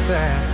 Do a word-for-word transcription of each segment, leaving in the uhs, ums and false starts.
that.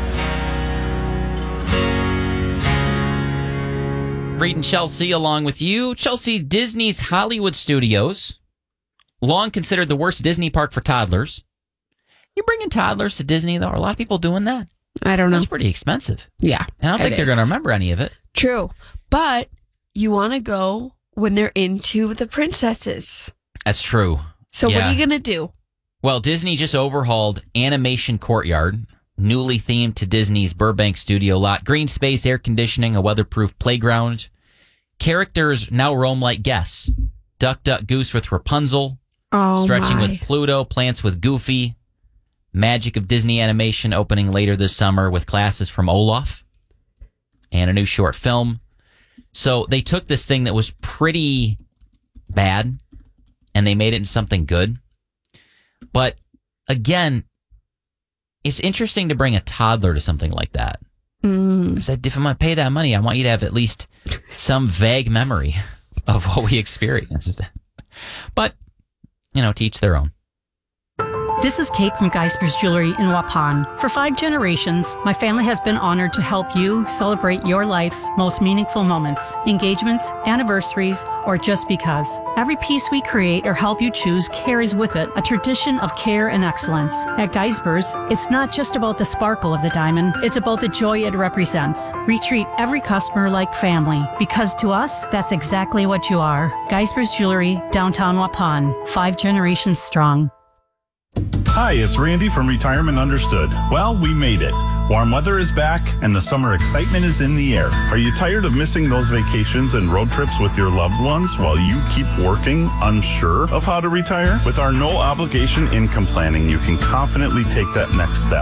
Reed and Chelsea along with you. Chelsea, Disney's Hollywood Studios, long considered the worst Disney park for toddlers. You bringing toddlers to Disney, though? Are a lot of people doing that? I don't know. It's pretty expensive. Yeah. I don't think they're going to remember any of it. True. But you want to go when they're into the princesses. That's true. So yeah. what are you going to do? Well, Disney just overhauled Animation Courtyard, newly themed to Disney's Burbank studio lot. Green space, air conditioning, a weatherproof playground. Characters now roam like guests. Duck, Duck, Goose with Rapunzel. Oh, Stretching my. with Pluto. Plants with Goofy. Magic of Disney Animation opening later this summer with classes from Olaf. And a new short film. So they took this thing that was pretty bad and they made it into something good. But again, it's interesting to bring a toddler to something like that. Mm. I said, if I'm going to pay that money, I want you to have at least some vague memory of what we experienced. But, you know, to each their own. This is Kate from Geisper's Jewelry in Waupun. For five generations, my family has been honored to help you celebrate your life's most meaningful moments, engagements, anniversaries, or just because. Every piece we create or help you choose carries with it a tradition of care and excellence. At Geisper's, it's not just about the sparkle of the diamond, it's about the joy it represents. We treat every customer like family, because to us, that's exactly what you are. Geisper's Jewelry, downtown Waupun, five generations strong. Hi, it's Randy from Retirement Understood. Well, we made it. Warm weather is back and the summer excitement is in the air. Are you tired of missing those vacations and road trips with your loved ones while you keep working, unsure of how to retire? With our no obligation income planning, you can confidently take that next step.